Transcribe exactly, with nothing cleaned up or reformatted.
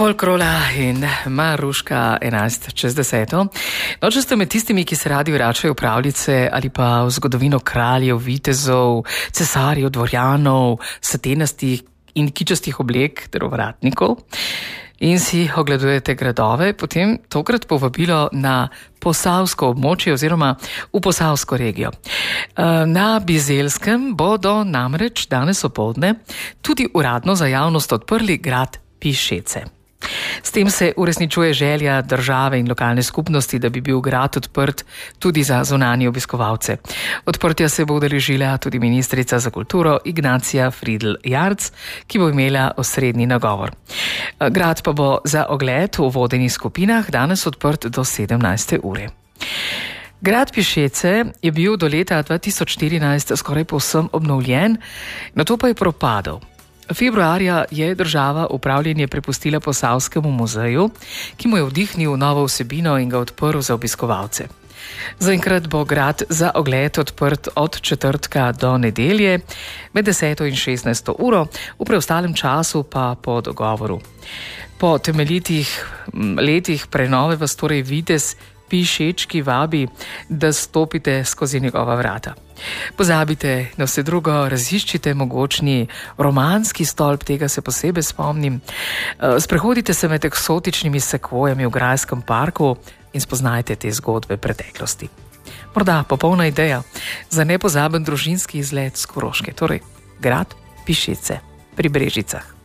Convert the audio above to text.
Folkrola in Maruška enajst čez deseto. No, če ste med tistimi, ki se radi vračajo v pravljice ali pa v zgodovino kraljev, vitezov, cesarjev, dvorjanov, satenastih in kičastih oblek ter ovratnikov in si ogledujete gradove, potem tokrat povabilo na posavsko območje oziroma v posavsko regijo. Na Bizelskem bodo namreč danes opoldne tudi uradno za javnost odprli grad Pišece. S tem se uresničuje želja države in lokalne skupnosti, da bi bil grad odprt tudi za zunanje obiskovalce. Odprtja se bo udeležila tudi ministrica za kulturo Ignacija Fridl Jarc, ki bo imela osrednji nagovor. Grad pa bo za ogled v vodenih skupinah danes odprt do sedemnajste ure. Grad Pišece je bil do leta dva tisoč štirinajst skoraj povsem obnovljen, nato pa je propadel. Februarja je država upravljanje prepustila Posavskemu muzeju, ki mu je vdihnil novo vsebino in ga odprl za obiskovalce. Zaenkrat bo grad za ogled odprt od četrtka do nedelje med deseto in šestnajsto uro, v preostalem času pa po dogovoru. Po temeljitih letih prenove vas torej vitez Pišečki vabi, da stopite skozi njegova vrata. Pozabite na vse drugo, raziščite mogočni romanski stolp, tega se posebej spomnim. Sprehodite se med eksotičnimi sekvojami v grajskem parku in spoznajte te zgodbe preteklosti. Morda popolna ideja za nepozaben družinski izlet s Koroške, torej grad Pišece pri Brežicah.